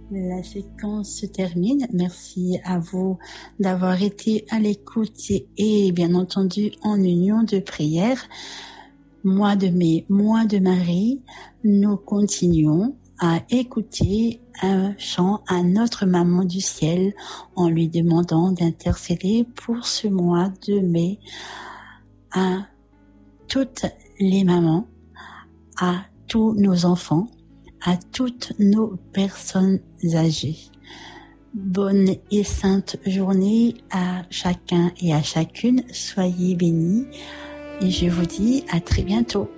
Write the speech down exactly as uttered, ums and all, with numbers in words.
La séquence se termine. Merci à vous d'avoir été à l'écoute et bien entendu en union de prière. Mois de mai, mois de Marie, nous continuons à écouter un chant à notre maman du ciel en lui demandant d'intercéder pour ce mois de mai à toutes les mamans, à tous nos enfants, à toutes nos personnes âgées. Bonne et sainte journée à chacun et à chacune. Soyez bénis et je vous dis à très bientôt.